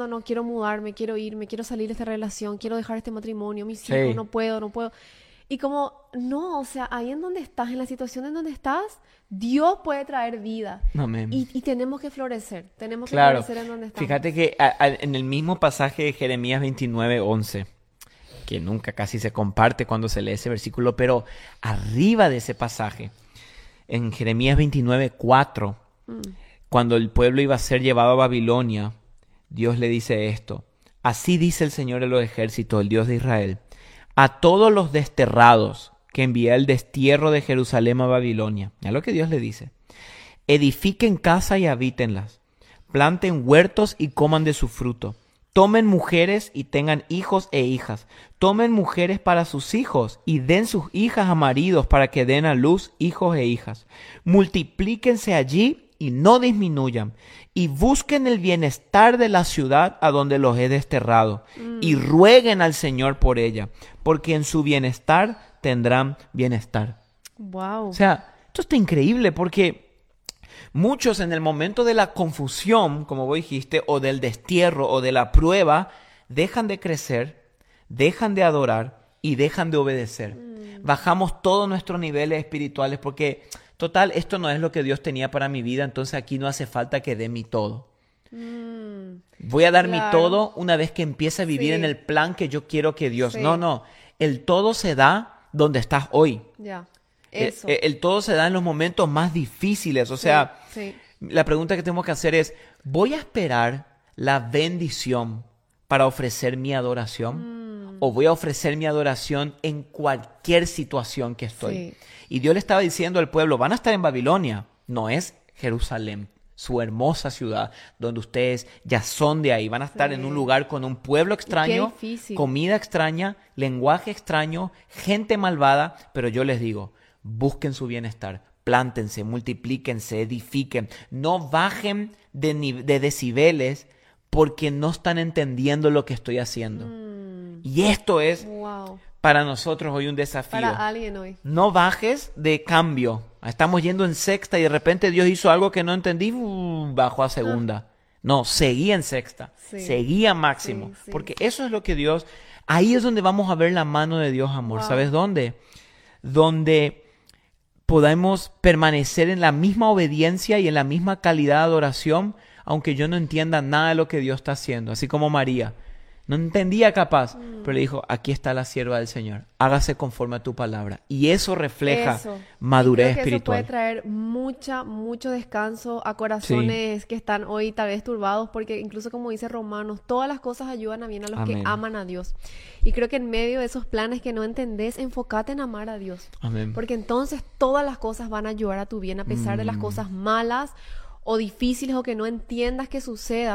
pensando, no, quiero mudarme, quiero irme, quiero salir de esta relación, quiero dejar este matrimonio, mis hijos, no puedo. Y como, no, o sea, ahí en donde estás, en la situación en donde estás, Dios puede traer vida. Amén. Y tenemos que florecer en donde estamos. Fíjate que en el mismo pasaje de Jeremías 29:11, que nunca casi se comparte cuando se lee ese versículo, pero arriba de ese pasaje, en Jeremías 29:4, cuando el pueblo iba a ser llevado a Babilonia, Dios le dice esto: así dice el Señor de los ejércitos, el Dios de Israel, a todos los desterrados que envié al destierro de Jerusalén a Babilonia. Mira lo que Dios le dice: edifiquen casa y habítenlas, planten huertos y coman de su fruto, tomen mujeres y tengan hijos e hijas, tomen mujeres para sus hijos y den sus hijas a maridos para que den a luz hijos e hijas, multiplíquense allí y no disminuyan, y busquen el bienestar de la ciudad a donde los he desterrado, y rueguen al Señor por ella, porque en su bienestar tendrán bienestar. Wow. O sea, esto está increíble porque muchos en el momento de la confusión, como vos dijiste, o del destierro o de la prueba, dejan de crecer, dejan de adorar y dejan de obedecer. Bajamos todos nuestros niveles espirituales porque, total, esto no es lo que Dios tenía para mi vida, entonces aquí no hace falta que dé mi todo. Voy a dar mi todo una vez que empiece a vivir en el plan que yo quiero que Dios... No, el todo se da donde estás hoy. Eso. El todo se da en los momentos más difíciles. O sea, la pregunta que tenemos que hacer es, ¿voy a esperar la bendición para ofrecer mi adoración? ¿O voy a ofrecer mi adoración en cualquier situación que estoy? Y Dios le estaba diciendo al pueblo, van a estar en Babilonia, no es Jerusalén, su hermosa ciudad, donde ustedes ya son de ahí. Van a estar en un lugar con un pueblo extraño, comida extraña, lenguaje extraño, gente malvada, pero yo les digo, busquen su bienestar, plántense, multiplíquense, edifiquen, no bajen de decibeles porque no están entendiendo lo que estoy haciendo. Y esto es para nosotros hoy un desafío. Para alguien hoy. No bajes de cambio. Estamos yendo en sexta y de repente Dios hizo algo que no entendí, bajó a segunda. No, seguí en sexta, seguí a máximo. Porque eso es lo que Dios... Ahí es donde vamos a ver la mano de Dios, amor. ¿Sabes dónde? Donde podemos permanecer en la misma obediencia y en la misma calidad de adoración, aunque yo no entienda nada de lo que Dios está haciendo. Así como María. No entendía capaz, pero le dijo, aquí está la sierva del Señor, hágase conforme a tu palabra. Y eso refleja madurez espiritual. Eso puede traer mucho descanso a corazones que están hoy tal vez turbados, porque incluso como dice Romanos, todas las cosas ayudan a bien a los que aman a Dios. Y creo que en medio de esos planes que no entendés, enfócate en amar a Dios. Porque entonces todas las cosas van a ayudar a tu bien, a pesar de las cosas malas o difíciles o que no entiendas que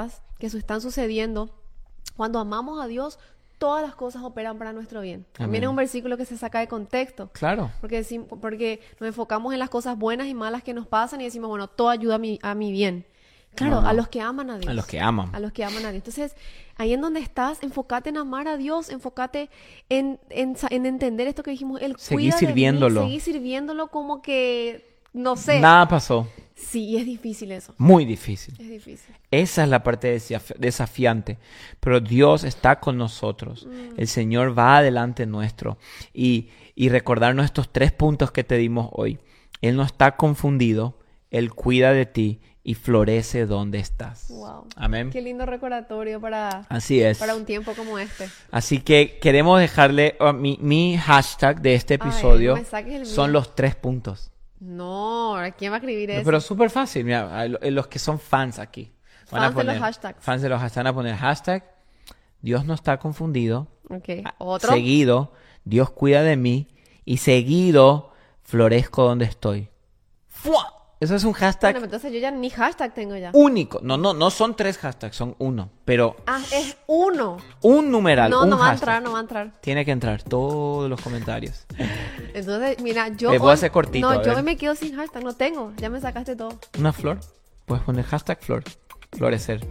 están sucediendo. Cuando amamos a Dios, todas las cosas operan para nuestro bien. También es un versículo que se saca de contexto. Claro. Porque nos enfocamos en las cosas buenas y malas que nos pasan y decimos, bueno, todo ayuda a mi bien. Claro, a los que aman a Dios. A los que aman. A los que aman a Dios. Entonces, ahí en donde estás, enfócate en amar a Dios, enfócate en entender esto que dijimos. Él seguir cuida sirviéndolo. De mí, seguir sirviéndolo como que, no sé. Nada pasó. Sí, y es difícil eso. Muy difícil. Es difícil. Esa es la parte desafiante. Pero Dios está con nosotros. El Señor va adelante nuestro. Y recordarnos estos 3 puntos que te dimos hoy. Él no está confundido. Él cuida de ti y florece donde estás. Wow. Amén. Qué lindo recordatorio Así es. para un tiempo como este. Así que queremos dejarle mi hashtag de este episodio. Son los 3 puntos. No, ¿quién va a escribir eso? Pero súper fácil, mira, los que son fans aquí. Fans de los hashtags. Fans de los hashtags van a poner hashtag Dios no está confundido. ¿Otro? Seguido, Dios cuida de mí. Y seguido, florezco donde estoy. ¡Fua! Eso es un hashtag. Bueno, entonces yo ya ni hashtag tengo ya. Único. No son 3 hashtags, son 1. Pero... es 1. Un numeral, no, un no va hashtag. a entrar. Tiene que entrar todos los comentarios. Entonces, mira, yo... voy a hacer cortito. No, yo hoy me quedo sin hashtag, no tengo. Ya me sacaste todo. ¿Una flor? Puedes poner hashtag flor. Florecer.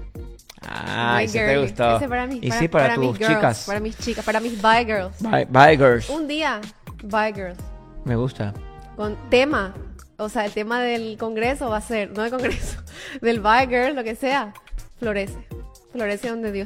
Ese te gustó. Ese para mí, y sí, para tus mis girls, chicas. Para mis chicas, para mis bye girls. Bye girls. Un día, bye girls. Me gusta. Con tema. O sea, el tema del congreso va a ser, no del congreso, del bye girl, lo que sea. Florece. Florece donde Dios